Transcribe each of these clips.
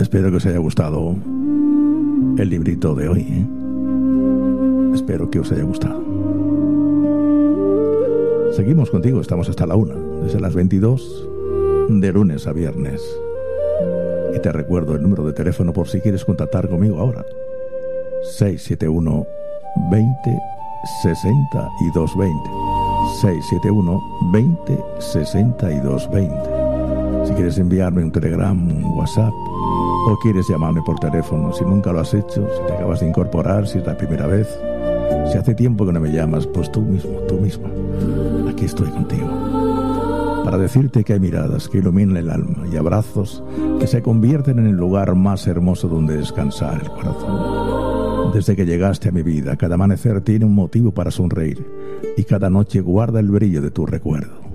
Espero que os haya gustado el librito de hoy, ¿eh? Espero que os haya gustado. Seguimos contigo, estamos hasta la 1, desde las 22, de lunes a viernes. Y te recuerdo el número de teléfono por si quieres contactar conmigo ahora. 671 20 62 20. 671 20 62 20. Si quieres enviarme un telegram, un WhatsApp, o quieres llamarme por teléfono, si nunca lo has hecho, si te acabas de incorporar, si es la primera vez, si hace tiempo que no me llamas, pues tú mismo, tú misma, aquí estoy contigo, para decirte que hay miradas que iluminan el alma y abrazos que se convierten en el lugar más hermoso donde descansar el corazón. Desde que llegaste a mi vida, cada amanecer tiene un motivo para sonreír y cada noche guarda el brillo de tu recuerdo.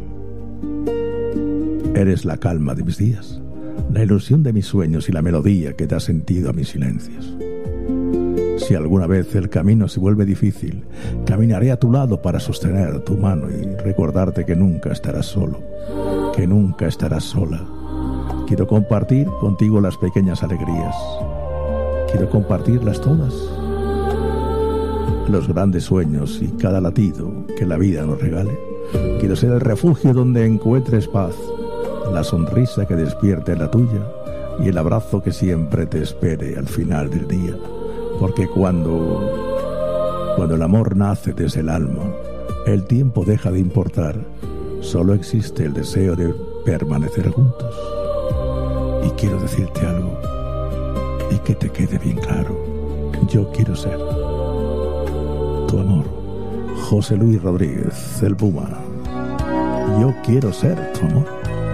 Eres la calma de mis días, la ilusión de mis sueños y la melodía que da sentido a mis silencios. Si alguna vez el camino se vuelve difícil, caminaré a tu lado para sostener tu mano y recordarte que nunca estarás solo, que nunca estarás sola. Quiero compartir contigo las pequeñas alegrías. Quiero compartirlas todas. Los grandes sueños y cada latido que la vida nos regale. Quiero ser el refugio donde encuentres paz, la sonrisa que despierte la tuya y el abrazo que siempre te espere al final del día. Porque cuando el amor nace desde el alma, el tiempo deja de importar. Solo existe el deseo de permanecer juntos. Y quiero decirte algo, y que te quede bien claro. Yo quiero ser tu amor. José Luis Rodríguez, el Puma. Yo quiero ser tu amor.